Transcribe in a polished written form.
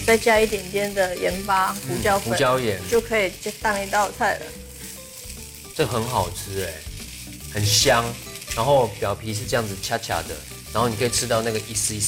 再加一点点的盐巴、胡椒粉、 胡椒盐就可以当一道菜了。 这很好吃很香，然后表皮是这样子恰恰的，然后你可以吃到那个一丝一丝